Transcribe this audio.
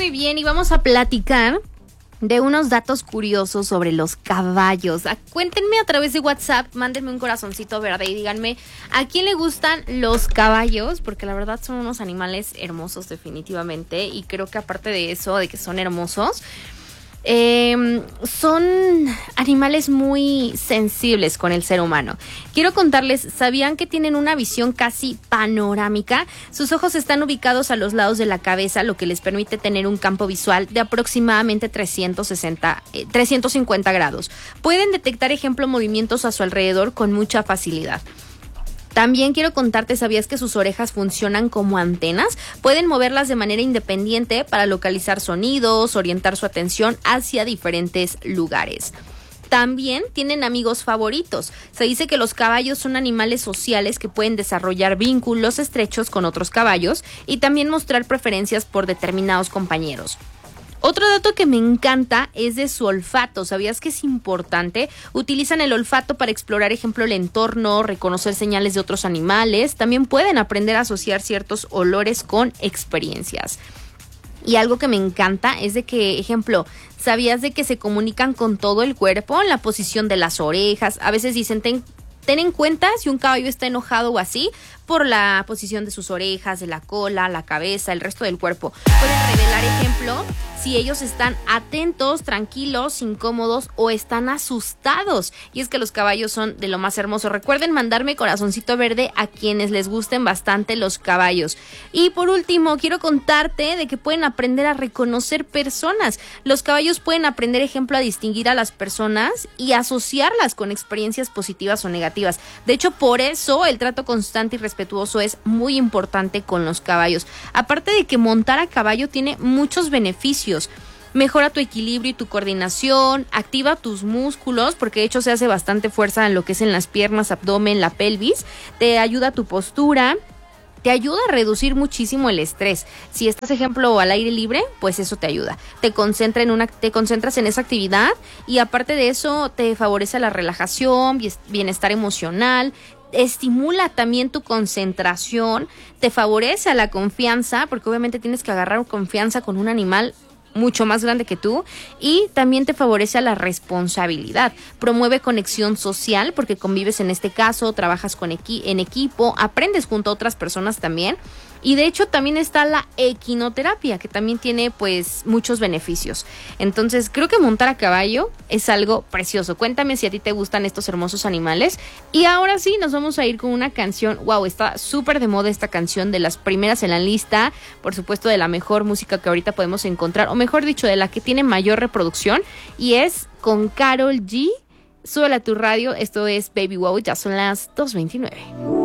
Muy bien, y vamos a platicar de unos datos curiosos sobre los caballos. Cuéntenme a través de WhatsApp, mándenme un corazoncito verde y díganme a quién le gustan los caballos, porque la verdad son unos animales hermosos definitivamente, y creo que aparte de eso, de que son hermosos, son animales muy sensibles con el ser humano. Quiero contarles, ¿sabían que tienen una visión casi panorámica? Sus ojos están ubicados a los lados de la cabeza, lo que les permite tener un campo visual de aproximadamente 350 grados. Pueden detectar, ejemplo, movimientos a su alrededor con mucha facilidad. También quiero contarte, ¿sabías que sus orejas funcionan como antenas? Pueden moverlas de manera independiente para localizar sonidos, orientar su atención hacia diferentes lugares. También tienen amigos favoritos. Se dice que los caballos son animales sociales que pueden desarrollar vínculos estrechos con otros caballos y también mostrar preferencias por determinados compañeros. Otro dato que me encanta es de su olfato. ¿Sabías que es importante? Utilizan el olfato para explorar, ejemplo, el entorno, reconocer señales de otros animales. También pueden aprender a asociar ciertos olores con experiencias. Y algo que me encanta es de que, ejemplo, ¿sabías de que se comunican con todo el cuerpo? La posición de las orejas. A veces dicen, ten en cuenta si un caballo está enojado o así, por la posición de sus orejas, de la cola, la cabeza, el resto del cuerpo. Pueden revelar, ejemplo, si ellos están atentos, tranquilos, incómodos o están asustados. Y es que los caballos son de lo más hermoso. Recuerden mandarme corazoncito verde a quienes les gusten bastante los caballos. Y por último, quiero contarte de que pueden aprender a reconocer personas. Los caballos pueden aprender, ejemplo, a distinguir a las personas y asociarlas con experiencias positivas o negativas. De hecho, por eso el trato constante y respetuoso es muy importante con los caballos. Aparte de que montar a caballo tiene muchos beneficios. Mejora tu equilibrio y tu coordinación, activa tus músculos, porque de hecho se hace bastante fuerza en lo que es en las piernas, abdomen, la pelvis. Te ayuda a tu postura. Te ayuda a reducir muchísimo el estrés. Si estás, ejemplo, al aire libre, pues eso te ayuda. Te concentras en esa actividad y aparte de eso te favorece la relajación, bienestar emocional. Estimula también tu concentración, te favorece a la confianza, porque obviamente tienes que agarrar confianza con un animal mucho más grande que tú, y también te favorece a la responsabilidad. Promueve conexión social porque convives, en este caso, trabajas en equipo, aprendes junto a otras personas también. Y de hecho también está la equinoterapia, que también tiene pues muchos beneficios. Entonces creo que montar a caballo es algo precioso. Cuéntame si a ti te gustan estos hermosos animales. Y ahora sí, nos vamos a ir con una canción. Wow, está súper de moda esta canción, de las primeras en la lista. Por supuesto, de la mejor música que ahorita podemos encontrar, o mejor dicho, de la que tiene mayor reproducción. Y es con Karol G. Súbela a tu radio. Esto es Baby Wow, ya son las 2:29.